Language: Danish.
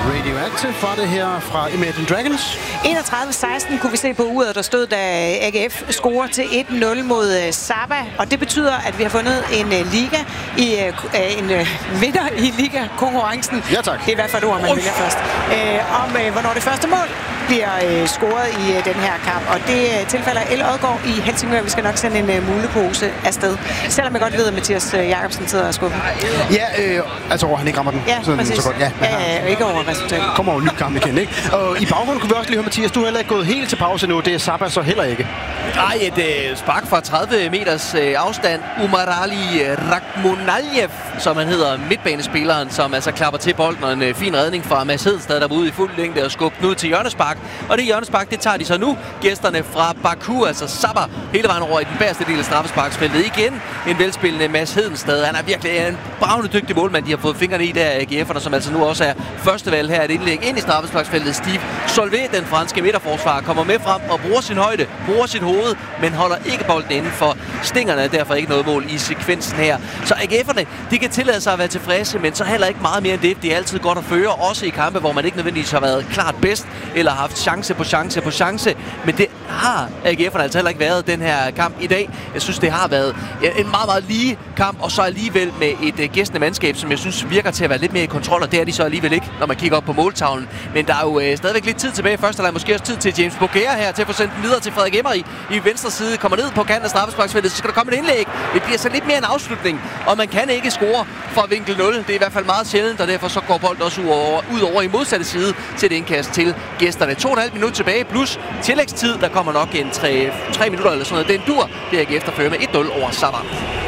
Radioactive var det her fra Imagine Dragons. 31-16 kunne vi se på uret, der stod, da AGF scorer til 1-0 mod Saba. Og det betyder, at vi har fundet en liga en vinder i liga-konkurrencen. Ja, tak. Det er i hvert fald ord, man vælger først. Hvornår det første mål bliver scoret i den her kamp. Og det tilfælder El Odgaard i Helsingør. Vi skal nok sende en mulepose afsted. Selvom jeg godt ved, at Mathias Jacobsen sidder og skubber. Ja, altså over han ikke rammer den. Ja, sådan, præcis. så godt. Ja, ikke over resultatet. Kommer over en ny kamp igen, ikke? Og i baggrunden kunne vi også lige høre, Mathias, du er heller ikke gået helt til pause nu. Det er Saba så heller ikke. Nej, et spark fra 30 meters afstand. Umarali Rakhmonaljev, som han hedder, midtbanespilleren, som altså klapper til bolden, og en fin redning fra Mads Hedenstad, der var ude i fuld længde og skubber ud til hjørnespark. Og det hjørnespark, det tager de så nu. Gæsterne fra Baku, altså Saba, hele vejen over i den bagerste del af straffesparksfeltet. Igen en velspillende Mads Hedenstad. Han er virkelig en bravende dygtig målmand, de har fået fingrene i der af AGF'erne, som altså nu også er førstevalg her. Et indlæg ind i straffesparksfeltet. Steve Solvé, den franske midterforsvarer, kommer med frem og bruger sin højde, bruger sit hoved, men holder ikke bolden inden for stingerne, derfor ikke noget mål i sekvensen her. Så AGF'erne, de kan tillade sig at være tilfredse, men så heller ikke meget mere end det. Det er altid godt at føre, også i kampe, hvor man ikke nødvendigvis har været klart bedst, eller haft chance på chance på chance. Men det har AGF'erne altså heller ikke været den her kamp i dag. Jeg synes, det har været en meget, meget lige kamp, og så alligevel med et gæstende mandskab, som jeg synes virker til at være lidt mere i kontrol, og det er de så alligevel ikke, når man kigger op på måltavlen. Men der er jo stadigvæk lidt tid tilbage. Først er der måske også tid til James Bokera her, til at få sendt den videre til Frederik Emery i venstre side. Kommer ned på kanten af straffesparksfeltet, så skal der komme et indlæg. Det bliver så lidt mere en afslutning, og man kan ikke score fra vinkel 0. Det er i hvert fald meget sjældent, og derfor så går bolden også ud over i modsatte side til et indkast til gæsterne. 2,5 minutter tilbage, plus tillægstid. Der kommer nok en 3 minutter eller sådan noget. Den dur, det er AGF, der fører med 1-0 over Saba.